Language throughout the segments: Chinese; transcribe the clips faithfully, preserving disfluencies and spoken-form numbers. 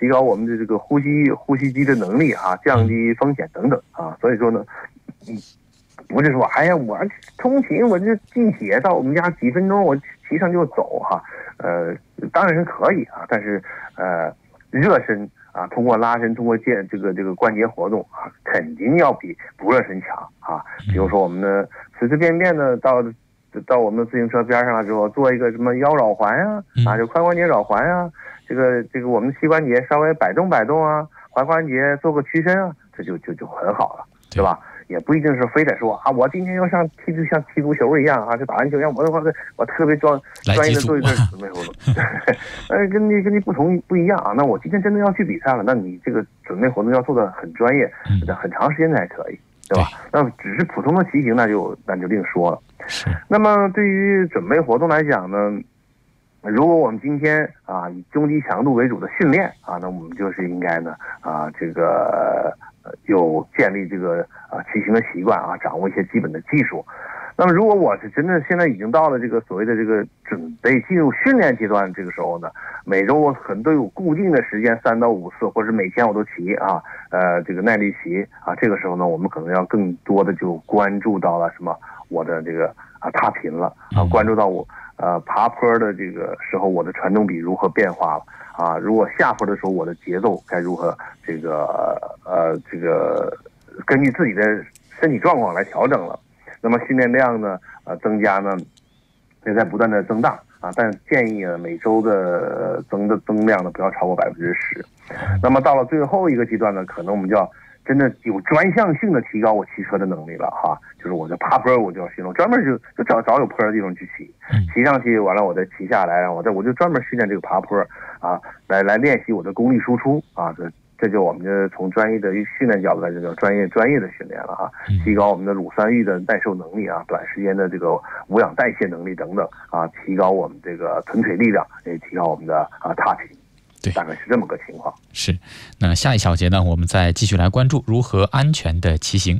提高我们的这个呼吸呼吸机的能力啊，降低风险等等啊。所以说呢，嗯，不是说哎呀我通勤我就地铁到我们家几分钟我骑上就走哈、啊，呃，当然是可以啊，但是呃热身啊，通过拉伸，通过健这个这个关节活动啊，肯定要比不热身强啊。比如说我们的随随便便的到到我们的自行车边上了之后，做一个什么腰绕环啊，啊，就髋关节绕环啊，这个这个我们膝关节稍微摆动摆动啊，踝关节做个屈伸啊，这就就就很好了，对吧？也不一定是非得说啊，我今天要像踢像踢足球一样啊，就打篮球一样，我我我特别专专业的做一个准备活动，呃，跟你跟你不同不一样啊。那我今天真的要去比赛了，那你这个准备活动要做的很专业，很长时间才可以，对吧？那只是普通的骑行，那就那就另说了。那么对于准备活动来讲呢，如果我们今天啊以中低强度为主的训练啊，那我们就是应该呢啊这个。有建立这个啊骑行的习惯啊，掌握一些基本的技术。那么如果我是真的现在已经到了这个所谓的这个准备进入训练阶段，这个时候呢，每周我可能都有固定的时间三到五次，或者是每天我都骑啊，呃，这个耐力骑啊。这个时候呢，我们可能要更多的就关注到了什么，我的这个啊踏频了啊，关注到我呃爬坡的这个时候我的传动比如何变化了。啊，如果下坡的时候，我的节奏该如何这个呃这个根据自己的身体状况来调整了。那么训练量呢，呃增加呢，也在不断的增大啊，但建议呢每周的增的增量呢不要超过百分之十。那么到了最后一个阶段呢，可能我们就要真的有专项性的提高我骑车的能力了哈，就是我这爬坡我就要训练，专门就就找找有坡的地方去骑，骑上去完了我再骑下来，然后我再我就专门训练这个爬坡啊，来来练习我的功力输出啊，这这就我们的从专业的训练角度来讲，叫专业专业的训练了哈，提高我们的乳酸域的耐受能力啊，短时间的这个无氧代谢能力等等啊，提高我们这个臀腿力量，也提高我们的啊踏频。对，大概是这么个情况。 是，那下一小节呢，我们再继续来关注如何安全的骑行。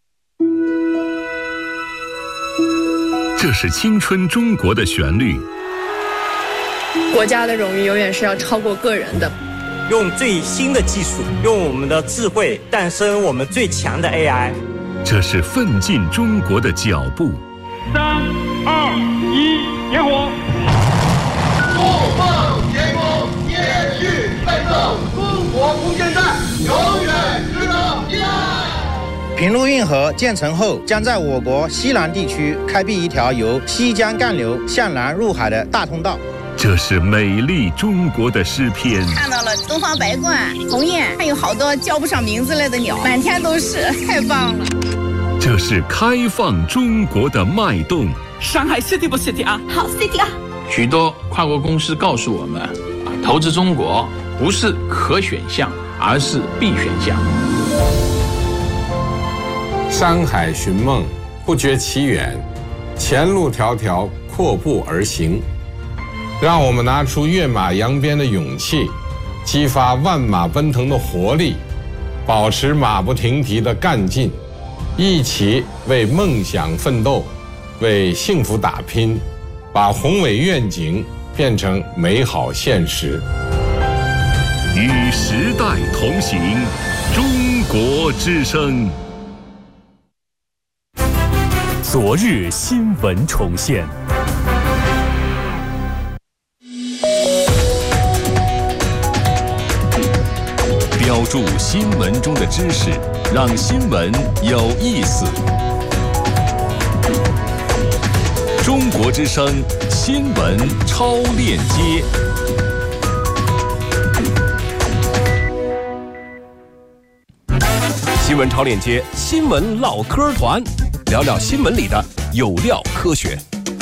这是青春中国的旋律。 国家的荣誉永远是要超过个人的。 用最新的技术，用我们的智慧诞生我们最强的 A I。 这是奋进中国的脚步。 三二一，点火！ 不放天空，继续奋斗，中国空间站永远值得依赖。 平陆运河建成后，将在我国西南地区开辟一条由西江干流向南入海的大通道。 这是美丽中国的诗篇。 看到了东方白鹳、鸿雁，还有好多叫不上名字来的鸟，满天都是，太棒了。 这是开放中国的脉动。 上海 city 不 city 啊？ 好 city 啊！ 许多跨国公司告诉我们，投资中国不是可选项，而是必选项。 山海寻梦，不觉其远，前路迢迢，阔步而行。让我们拿出跃马扬鞭的勇气，激发万马奔腾的活力，保持马不停蹄的干劲，一起为梦想奋斗，为幸福打拼，把宏伟愿景变成美好现实。 与时代同行，中国之声。 昨日新闻重现。 标注新闻中的知识，让新闻有意思。中国之声新闻超链接。 新闻超链接，新闻唠嗑团，聊聊新闻里的有料科学。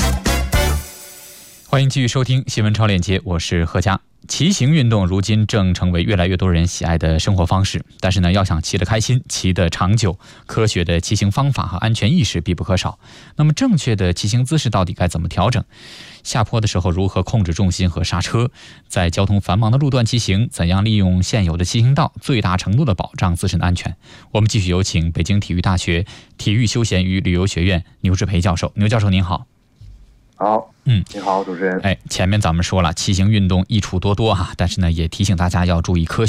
欢迎继续收听新闻超链接，我是何佳。骑行运动如今正成为越来越多人喜爱的生活方式，但是呢，要想骑得开心、骑得长久，科学的骑行方法和安全意识必不可少。那么，正确的骑行姿势到底该怎么调整？下坡的时候如何控制重心和刹车？在交通繁忙的路段骑行，怎样利用现有的骑行道，最大程度的保障自身的安全？我们继续有请北京体育大学体育休闲与旅游学院牛志培教授。牛教授您好。 好， 嗯， 你好，主持人。 哎，前面咱们说了，骑行运动益处多多哈，但是呢，也提醒大家要注意科学。